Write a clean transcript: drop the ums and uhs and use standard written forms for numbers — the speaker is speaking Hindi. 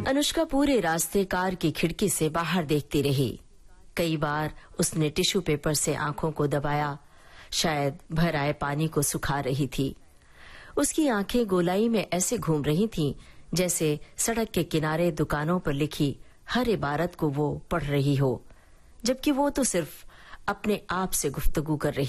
अनुष्का पूरे रास्ते कार की खिड़की से बाहर देखती रही। कई बार उसने टिश्यू पेपर से आंखों को दबाया, शायद भर आए पानी को सुखा रही थी। उसकी आंखें गोलाई में ऐसे घूम रही थीं जैसे सड़क के किनारे दुकानों पर लिखी हर इबारत को वो पढ़ रही हो, जबकि वो तो सिर्फ अपने आप से गुफ्तगू कर रही